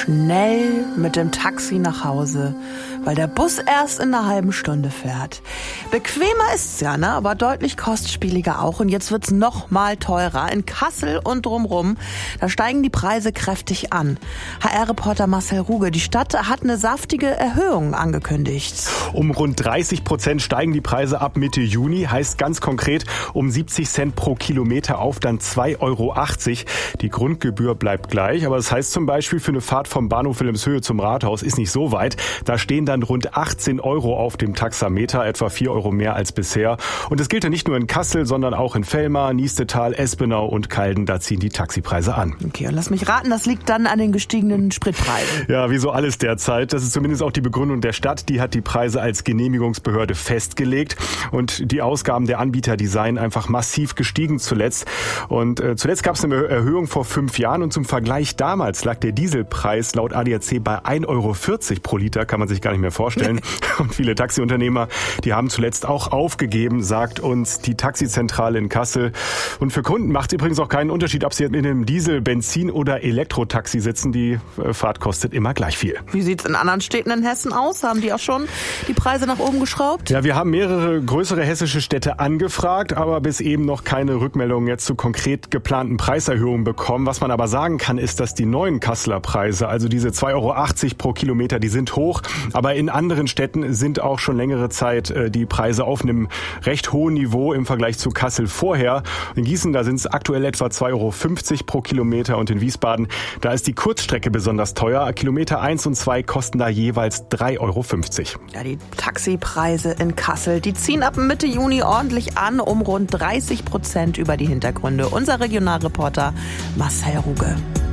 schnell mit dem Taxi nach Hause, weil der Bus erst in einer halben Stunde fährt. Bequemer ist's ja, ne? Aber deutlich kostspieliger auch. Und jetzt wird's noch mal teurer. In Kassel und drumrum, da steigen die Preise kräftig an. HR-Reporter Marcel Ruge, die Stadt hat eine saftige Erhöhung angekündigt. Um rund 30% steigen die Preise ab Mitte Juni. Heißt ganz konkret um 70 Cent pro Kilometer auf dann 2,80 Euro. Die Grundgebühr bleibt gleich. Aber das heißt zum Beispiel für eine Fahrt vom Bahnhof Wilhelmshöhe zum Rathaus ist nicht so weit. Da stehen dann rund 18 Euro auf dem Taxameter, etwa 4 Euro mehr als bisher. Und das gilt ja nicht nur in Kassel, sondern auch in Velmar, Niestetal, Espenau und Calden. Da ziehen die Taxipreise an. Okay, und lass mich raten, das liegt dann an den gestiegenen Spritpreisen. Ja, wie so alles derzeit. Das ist zumindest auch die Begründung der Stadt. Die hat die Preise als Genehmigungsbehörde festgelegt. Und die Ausgaben der Anbieter, die seien einfach massiv gestiegen zuletzt. Und zuletzt gab es eine Erhöhung vor 5 Jahren. Und zum Vergleich damals lag der Dieselpreis laut ADAC bei 1,40 Euro pro Liter. Kann man sich gar nicht mehr vorstellen. Und viele Taxiunternehmer, die haben zuletzt auch aufgegeben, sagt uns die Taxizentrale in Kassel. Und für Kunden macht es übrigens auch keinen Unterschied, ob sie in einem Diesel-, Benzin- oder Elektrotaxi sitzen. Die Fahrt kostet immer gleich viel. Wie sieht's in anderen Städten in Hessen aus? Haben die auch schon die Preise nach oben geschraubt? Ja, wir haben mehrere größere hessische Städte angefragt, aber bis eben noch keine Rückmeldungen jetzt zu konkret geplanten Preiserhöhungen bekommen. Was man aber sagen kann, ist, dass die neuen Kasseler Preise, also diese 2,80 Euro pro Kilometer, die sind hoch. Aber in anderen Städten sind auch schon längere Zeit die Preise auf einem recht hohen Niveau im Vergleich zu Kassel vorher. In Gießen, da sind es aktuell etwa 2,50 Euro pro Kilometer und in Wiesbaden, da ist die Kurzstrecke besonders teuer. Kilometer 1 und 2 kosten da jeweils 3,50 Euro. Ja, die Taxipreise in Kassel, die ziehen ab Mitte Juni ordentlich an, um rund 30% über die Hintergründe. Unser Regionalreporter Marcel Ruge.